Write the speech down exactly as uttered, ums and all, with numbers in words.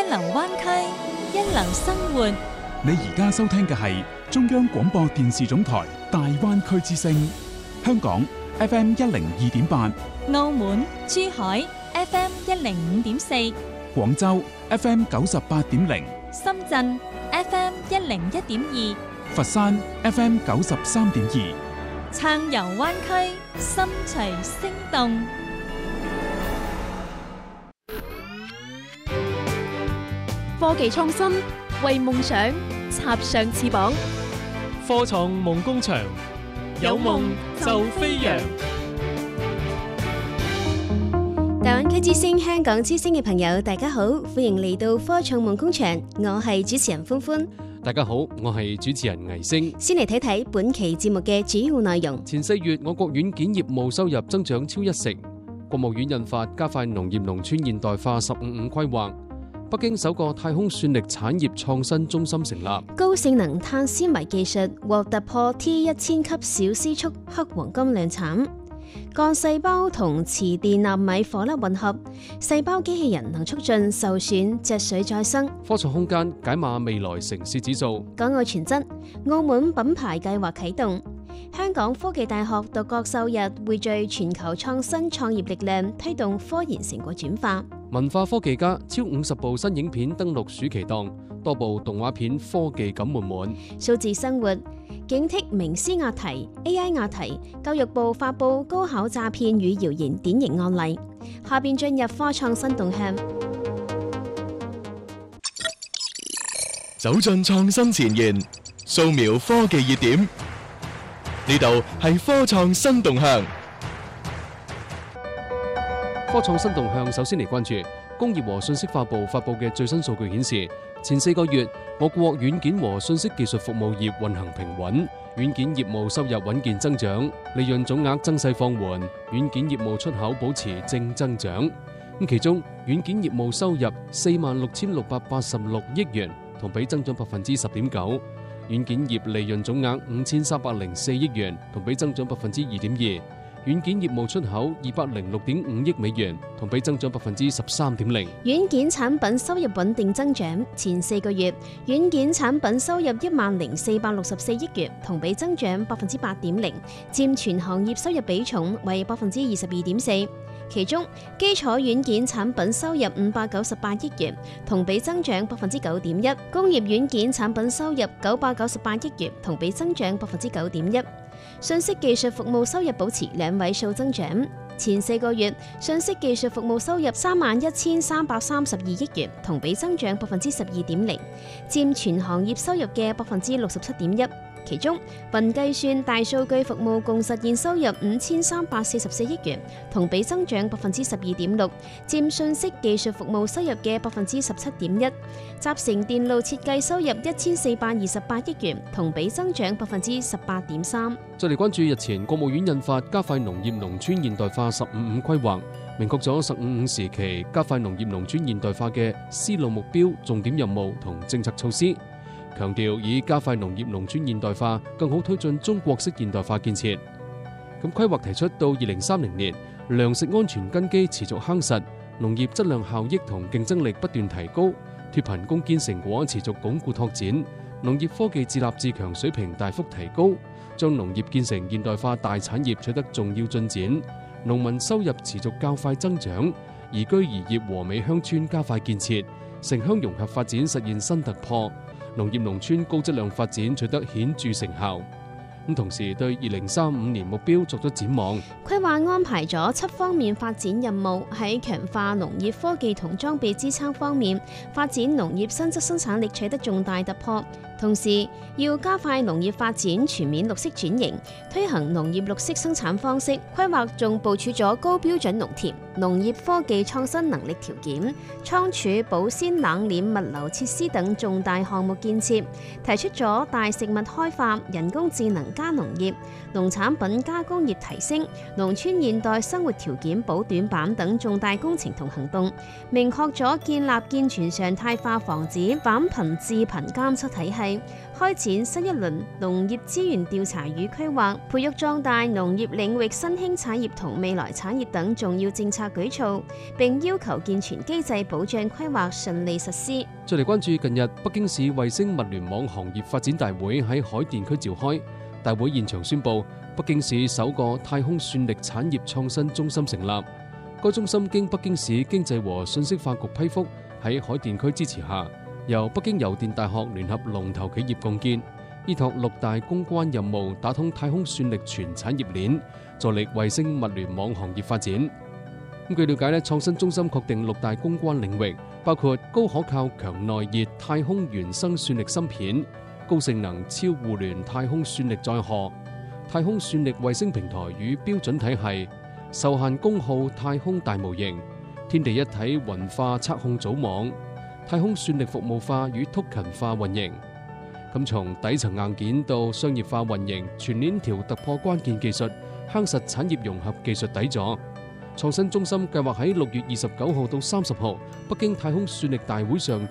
流灣區，一流生活。 你而家收聽嘅係中央廣播電視總台大灣區之聲，香港 F M 一零二點八， 澳門、珠海 F M 一零五點四， 廣州 F M 九十八點零， 深圳 F M 一零一點二， 佛山 F M 九十三點二。 暢遊灣區，心隨聲動。 科技創新，為夢想插上翅膀。 科創夢工場，有夢就飛揚。 大灣區之聲、香港之聲嘅朋友，大家好，歡迎嚟到科創夢工場，我係主持人歡歡。 大家好，我係主持人倪星。 先嚟睇睇本期節目嘅主要內容。 前四月，我國軟件業務收入增長超一成。國務院印發加快農業農村現代化十五五規劃。北京首個太空算力產業創新中心成立。 高性能碳纖維技術獲突破 T 一千級小絲速黑黃金量產。幹細胞同磁電納米顆粒混合，細胞機器人能促進受損脊髓再生。 科創空間解碼未來城市指數。 港澳全真，澳門品牌計劃啟動。香港科技大學獨角獸日匯聚全球創新創業力量，推動科研成果轉化。 文化科技家超五十部新影片登陸暑期檔，多部動畫片科技感滿滿。 數字生活，警惕名師押題 A I 押題，教育部發布高考詐騙與謠言典型案例。下邊進入科創新動向， 走進創新前沿，掃描科技熱點，呢度係科創新動向。 科創新動向首先嚟關注工業和信息化部發布嘅最新數據顯示，前四個月我國軟件和信息技術服務業運行平穩，軟件業務收入穩健增長，利潤總額增勢放緩，軟件業務出口保持正增長。咁其中軟件業務收入四萬六千六百八十六億元，同比增長百分之十點九；軟件業利潤總額五千三百零四億元，同比增長百分之二點二。軟件業務出口二百零六點五億美元，同比增長百分之十三點零。 軟件產品收入穩定增長，前四個月軟件產品收入一萬零四百六十四億元，同比增長百分之八點零，佔全行業收入比重為百分之二十二點四。其中基礎軟件產品收入五百九十八億元，同比增長百分之九點一；工業軟件產品收入九百九十八億元，同比增長百分之九點一。信息技術服務收入保持兩位數增長，前四個月信息技術服務收入三萬一千三百三十二億元，同比增長百分之十二點零，佔全行業收入嘅百分之六十七點一。其中雲計算大數據服務共實現收入五千三百四十四億元，同比增長百分之十二點六，佔信息技術服務收入嘅百分之十七點一。集成電路設計收入一千四百二十八億元，同比增長百分之十八點三。 再嚟關注日前國務院印發加快農業農村現代化十五五規劃，明確咗十五五時期加快農業農村現代化嘅思路目標、重點任務同政策措施。強調以加快農業農村現代化，更好推進中國式現代化建設。咁規劃提出到二零三零年，糧食安全根基持續夯實，農業質量效益同競爭力不斷提高，脫貧攻堅成果持續鞏固拓展，農業科技自立自強水平大幅提高，將農業建成現代化大產業取得重要進展，農民收入持續較快增長，宜居宜業和美鄉村加快建設，城鄉融合發展實現新突破。農業農村高質量發展取得顯著成效，咁同時對二零三五年目標作咗展望。 規劃安排咗七方面發展任務，喺強化農業科技同裝備支撐方面，發展農業新質生產力取得重大突破。同時要加快農業發展全面綠色轉型，推行農業綠色生產方式。規劃仲部署咗高標準農田、農業科技創新能力條件、倉儲、保鮮、冷鏈、物流設施等重大項目建設，提出咗大食物開發、人工智能加農業、農產品加工業提升、農村現代生活條件補短板等重大工程同行動，明確咗建立健全常態化防止返貧致貧監測體系，開展新一輪農業資源調查與規劃，培育壯大農業領域新興產業同未來產業等重要政策舉措，並要求健全機制保障規劃順利實施。 再嚟關注近日北京市衛星物聯網行業發展大會喺海淀區召開，大會現場宣布北京市首個太空算力產業創新中心成立。該中心經北京市經濟和信息化局批復，喺海淀區支持下，由北京郵電大學聯合龍頭企業共建，依託六大攻關任務，打通太空算力全產業鏈，助力衛星物聯網行業發展。咁據了解咧，創新中心確定六大攻關領域，包括高可靠強耐熱太空原生算力芯片、高性能超互聯太空算力載荷、太空算力衛星平台與標準體系、受限功耗太空大模型、天地一體雲化測控組網、太空算力服務化與突勤化運營。咁從底層硬件到商業化運營，全鏈條突破關鍵技術，夯實產業融合技術底座。創新中心計劃喺六月二十九號到三十號北京太空算力大會上